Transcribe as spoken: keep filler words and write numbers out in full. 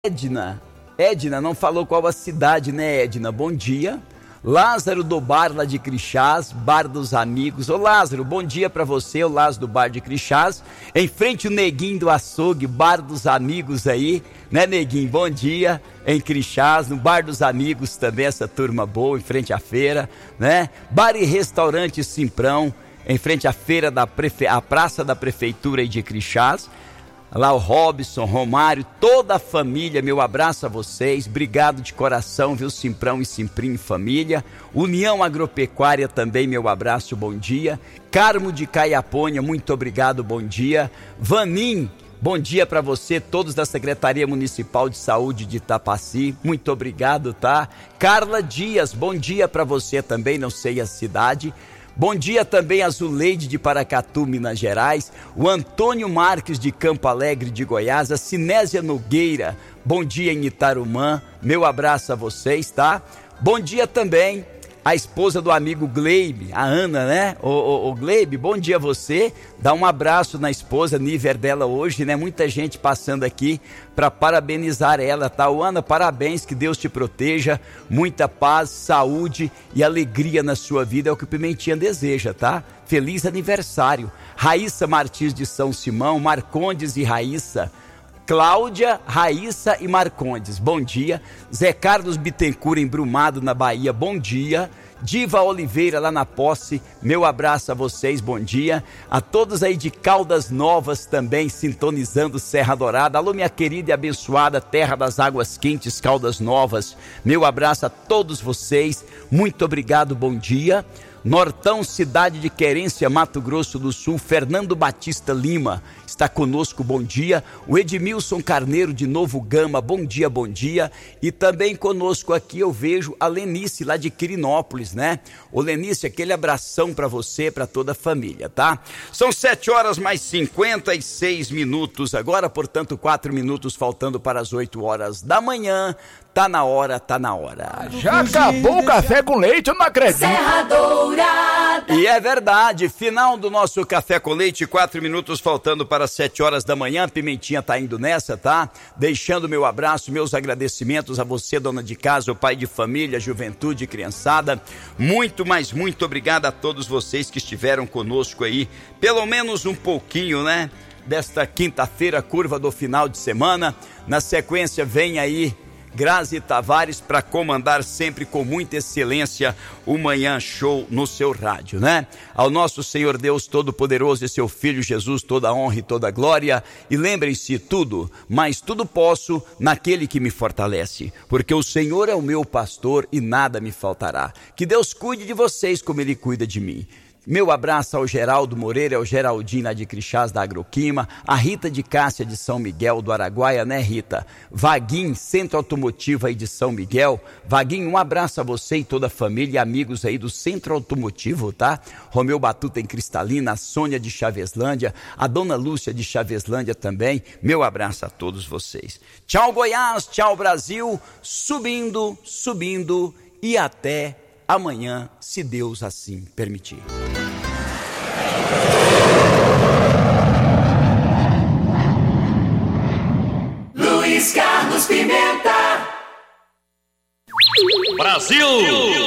Edna, Edna não falou qual a cidade, né, Edna? Bom dia. Lázaro do bar lá de Crixás, bar dos amigos. Ô Lázaro, bom dia pra você, o Lázaro do bar de Crixás. Em frente o Neguinho do açougue, bar dos amigos aí, né, Neguinho? Bom dia, em Crixás, no bar dos amigos também, essa turma boa, em frente à feira, né? Bar e restaurante Simprão, em frente à feira da prefe... a praça da prefeitura aí de Crixás. Lá o Robson, Romário, toda a família, meu abraço a vocês, obrigado de coração, viu, Simprão e Simprim família. União Agropecuária também, meu abraço, bom dia. Carmo de Caiapônia, muito obrigado, bom dia. Vanim, bom dia para você, todos da Secretaria Municipal de Saúde de Itapaci, muito obrigado, tá? Carla Dias, bom dia para você também, não sei a cidade. Bom dia também a Zuleide de Paracatu, Minas Gerais, o Antônio Marques de Campo Alegre de Goiás, a Sinésia Nogueira, bom dia em Itarumã, meu abraço a vocês, tá? Bom dia também a esposa do amigo Gleibe, a Ana, né? Ô, ô, ô Gleibe, bom dia a você, dá um abraço na esposa, nível dela hoje, né? Muita gente passando aqui para parabenizar ela, tá? Ô, Ana, parabéns, que Deus te proteja, muita paz, saúde e alegria na sua vida, é o que o Pimentinha deseja, tá? Feliz aniversário. Raíssa Martins de São Simão, Marcondes e Raíssa, Cláudia, Raíssa e Marcondes, bom dia. Zé Carlos Bittencourt, Embrumado, na Bahia, bom dia. Diva Oliveira, lá na Posse, meu abraço a vocês, bom dia. A todos aí de Caldas Novas também, sintonizando Serra Dourada. Alô, minha querida e abençoada terra das águas quentes, Caldas Novas, meu abraço a todos vocês, muito obrigado, bom dia. Nortão, cidade de Querência, Mato Grosso do Sul, Fernando Batista Lima está conosco, bom dia. O Edmilson Carneiro de Novo Gama, bom dia, bom dia. E também conosco aqui eu vejo a Lenice lá de Quirinópolis, né? Ô Lenice, aquele abração para você, para toda a família, tá? São sete horas mais cinquenta e seis minutos agora, portanto quatro minutos faltando para as oito horas da manhã. Tá na hora, tá na hora. Já acabou o café com leite, eu não acredito. Serra Dourada. E é verdade, final do nosso café com leite, quatro minutos faltando para as sete horas da manhã. Pimentinha tá indo nessa, tá? Deixando meu abraço, meus agradecimentos a você, dona de casa, o pai de família, juventude, criançada. Muito, mas muito obrigado a todos vocês que estiveram conosco aí, pelo menos um pouquinho, né? Desta quinta-feira, curva do final de semana. Na sequência vem aí Grazi Tavares para comandar sempre com muita excelência o Manhã Show no seu rádio, né? Ao nosso Senhor Deus Todo-Poderoso e seu Filho Jesus, toda a honra e toda a glória. E lembrem-se, tudo, mas tudo posso naquele que me fortalece, porque o Senhor é o meu pastor e nada me faltará. Que Deus cuide de vocês como Ele cuida de mim. Meu abraço ao Geraldo Moreira, ao Geraldinho lá de Crixás da Agroquima, a Rita de Cássia de São Miguel do Araguaia, né, Rita? Vaguinho, Centro Automotivo aí de São Miguel. Vaguinho, um abraço a você e toda a família e amigos aí do Centro Automotivo, tá? Romeu Batuta em Cristalina, a Sônia de Chaveslândia, a Dona Lúcia de Chaveslândia também. Meu abraço a todos vocês. Tchau, Goiás, tchau, Brasil. Subindo, subindo e até amanhã, se Deus assim permitir. Luiz Carlos Pimenta. Brasil!